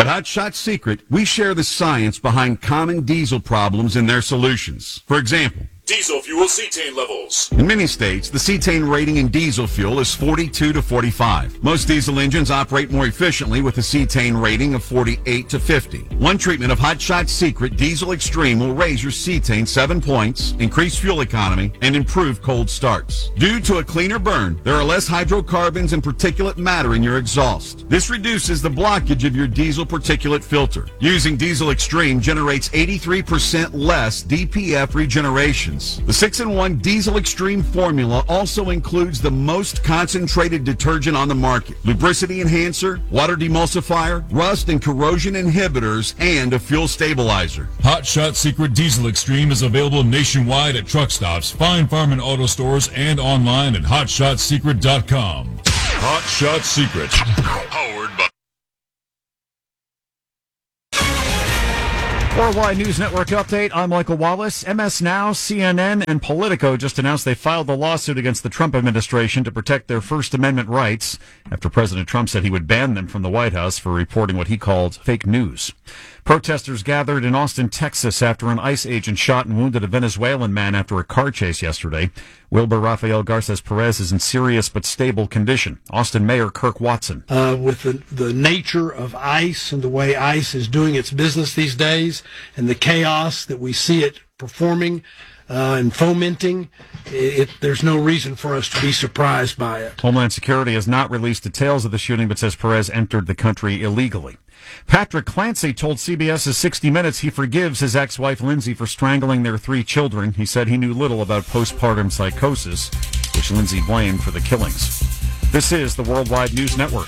At Hot Shot Secret, we share the science behind common diesel problems and their solutions. For example, diesel fuel cetane levels. in many states, the cetane rating in diesel fuel is 42 to 45. Most diesel engines operate more efficiently with a cetane rating of 48 to 50. One treatment of Hot Shot Secret Diesel Extreme will raise your cetane 7 points, increase fuel economy, and improve cold starts. Due to a cleaner burn, there are less hydrocarbons and particulate matter in your exhaust. This reduces the blockage of your diesel particulate filter. Using Diesel Extreme generates 83% less DPF regeneration. The 6-in-1 Diesel Extreme formula also includes the most concentrated detergent on the market, lubricity enhancer, water demulsifier, rust and corrosion inhibitors, and a fuel stabilizer. Hot Shot Secret Diesel Extreme is available nationwide at truck stops, Fine Farm and auto stores, and online at hotshotsecret.com. Hot Shot Secret. Powered by Worldwide News Network update. I'm Michael Wallace. MS Now, CNN, and Politico just announced they filed a lawsuit against the Trump administration to protect their First Amendment rights after President Trump said he would ban them from the White House for reporting what he called fake news. Protesters gathered in Austin, Texas after an ICE agent shot and wounded a Venezuelan man after a car chase yesterday. Wilbur Rafael Garces Perez is in serious but stable condition. Austin Mayor Kirk Watson. With the nature of ICE and the way ICE is doing its business these days and the chaos that we see it performing and fomenting, there's no reason for us to be surprised by it. Homeland Security has not released details of the shooting but says Perez entered the country illegally. Patrick Clancy told CBS's 60 Minutes he forgives his ex-wife Lindsay for strangling their 3 children. He said he knew little about postpartum psychosis, which Lindsay blamed for the killings. This is the Worldwide News Network.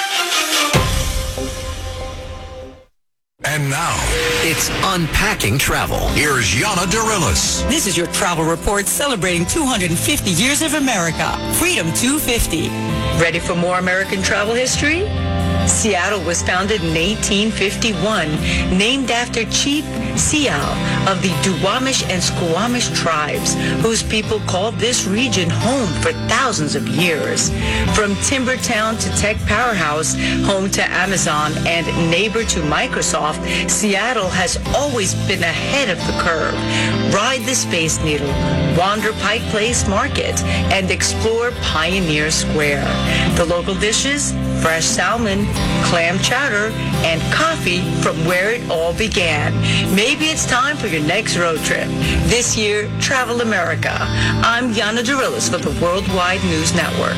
And now, it's Unpacking Travel. Here's Yana Dorillis. This is your travel report celebrating 250 years of America. Freedom 250. Ready for more American travel history? Seattle was founded in 1851, named after Chief Sial of the Duwamish and Squamish tribes, whose people called this region home for thousands of years. From timber town to tech powerhouse, home to Amazon and neighbor to Microsoft, Seattle has always been ahead of the curve. Ride the Space Needle, wander Pike Place Market, and explore Pioneer Square. The local dishes? Fresh salmon, clam chowder, and coffee from where it all began. Maybe it's time for your next road trip. This year, Travel America. I'm Yana Dorillis for the Worldwide News Network.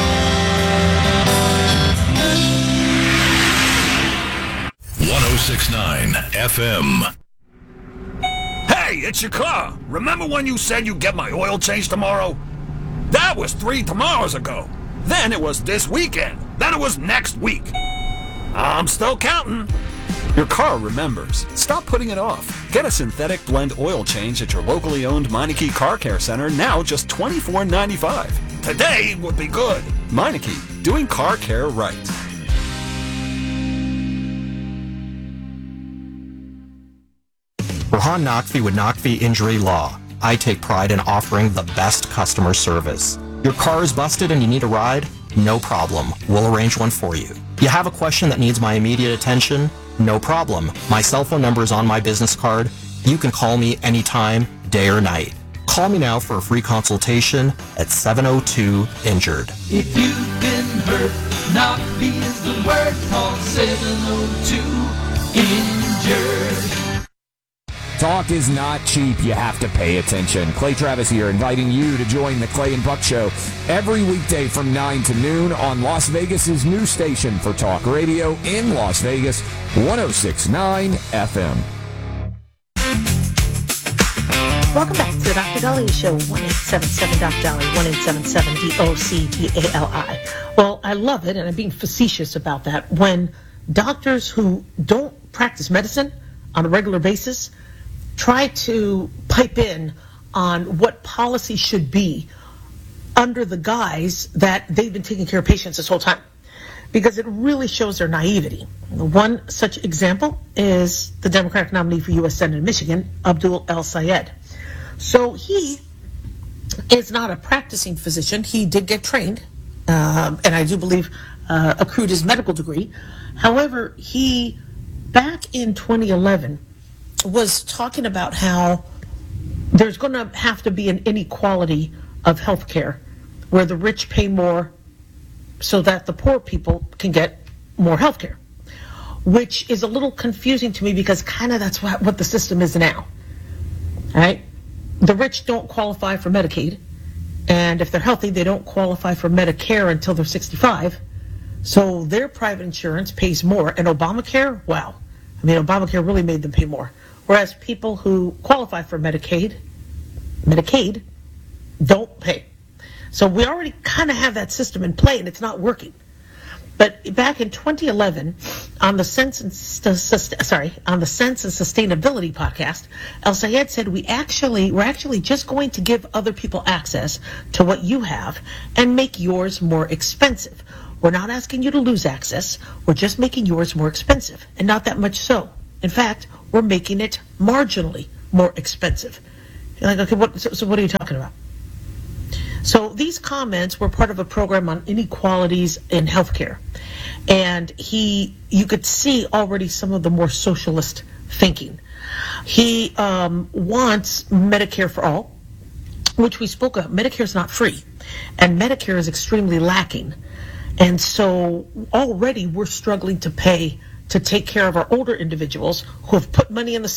.1069 FM. Hey, it's your car. Remember when you said you'd get my oil changed tomorrow? That was 3 tomorrows ago. Then it was this weekend. Then it was next week. I'm still counting. Your car remembers. Stop putting it off. Get a synthetic blend oil change at your locally owned Meineke Car Care Center, now just $24.95. Today would be good. Meineke, doing car care right. Rohan Naqvi with Naqvi Injury Law. I take pride in offering the best customer service. Your car is busted and you need a ride? No problem. We'll arrange one for you. You have a question that needs my immediate attention? No problem. My cell phone number is on my business card. You can call me anytime, day or night. Call me now for a free consultation at 702-INJURED. If you've been hurt, Naqvi is the word. Call 702-INJURED. Talk is not cheap. You have to pay attention. Clay Travis here, inviting you to join the Clay and Buck Show every weekday from 9 to noon on Las Vegas's new station for talk radio in Las Vegas, 106.9 FM. Welcome back to the Dr. Dali Show, 1-877 Dr. Dali, 1-877 DOCDALI. Well, I love it, and I'm being facetious about that, when doctors who don't practice medicine on a regular basis try to pipe in on what policy should be under the guise that they've been taking care of patients this whole time, because it really shows their naivety. One such example is the Democratic nominee for U.S. Senate in Michigan, Abdul El Sayed. So he is not a practicing physician. He did get trained, and I do believe accrued his medical degree. However, he back in 2011 was talking about how there's going to have to be an inequality of health care where the rich pay more so that the poor people can get more health care, which is a little confusing to me because kind of that's what the system is now. All right? The rich don't qualify for Medicaid, and if they're healthy, they don't qualify for Medicare until they're 65. So their private insurance pays more. And Obamacare, wow. I mean, Obamacare really made them pay more. Whereas people who qualify for Medicaid don't pay. So we already kind of have that system in play, and it's not working. But back in 2011, on the Sense and Sustainability podcast, El Sayed said we're actually just going to give other people access to what you have and make yours more expensive. We're not asking you to lose access. We're just making yours more expensive, and not that much so. In fact, we're making it marginally more expensive. You're like, okay, so what are you talking about? So these comments were part of a program on inequalities in healthcare. And you could see already some of the more socialist thinking. He wants Medicare for all, which we spoke of. Medicare is not free, and Medicare is extremely lacking. And so already we're struggling to pay to take care of our older individuals who have put money in the